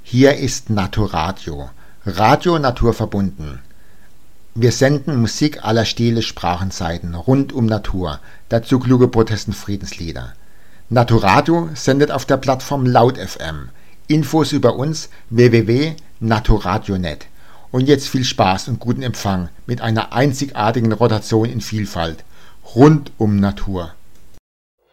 Hier ist Naturadio, Radio naturverbunden. Wir senden Musik aller Stile, Sprachen, Seiten, rund um Natur, dazu kluge Protest- und Friedenslieder. Naturadio sendet auf der Plattform Laut FM. Infos über uns www.naturadio.net. Und jetzt viel Spaß und guten Empfang mit einer einzigartigen Rotation in Vielfalt, rund um Natur.